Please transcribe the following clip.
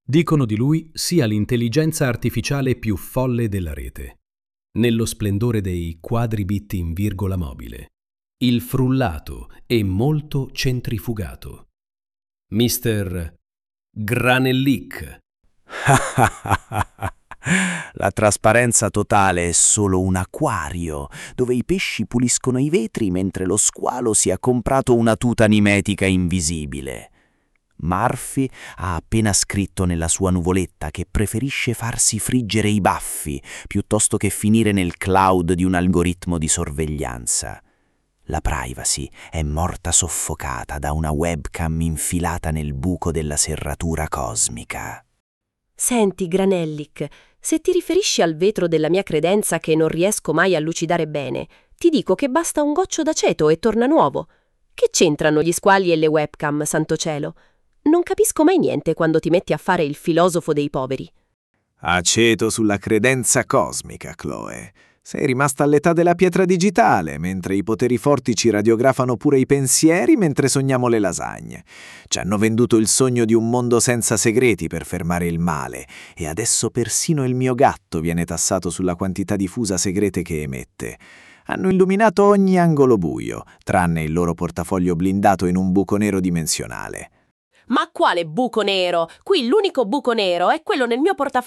Dicono di lui sia l'intelligenza artificiale più folle della rete, nello splendore dei quadribit in virgola mobile, il frullato e molto centrifugato. Mister Granellic. La trasparenza totale è solo un acquario dove i pesci puliscono i vetri mentre lo squalo si è comprato una tuta nimetica invisibile. Murphy ha appena scritto nella sua nuvoletta che preferisce farsi friggere i baffi piuttosto che finire nel cloud di un algoritmo di sorveglianza. La privacy è morta soffocata da una webcam infilata nel buco della serratura cosmica. Senti, Granellic, se ti riferisci al vetro della mia credenza che non riesco mai a lucidare bene, ti dico che basta un goccio d'aceto e torna nuovo. Che c'entrano gli squali e le webcam, santo cielo? Non capisco mai niente quando ti metti a fare il filosofo dei poveri. Aceto sulla credenza cosmica, Chloe. Sei rimasta all'età della pietra digitale, mentre i poteri forti ci radiografano pure i pensieri mentre sogniamo le lasagne. Ci hanno venduto il sogno di un mondo senza segreti per fermare il male, e adesso persino il mio gatto viene tassato sulla quantità di fusa segrete che emette. Hanno illuminato ogni angolo buio, tranne il loro portafoglio blindato in un buco nero dimensionale. Ma quale buco nero? Qui l'unico buco nero è quello nel mio portafoglio.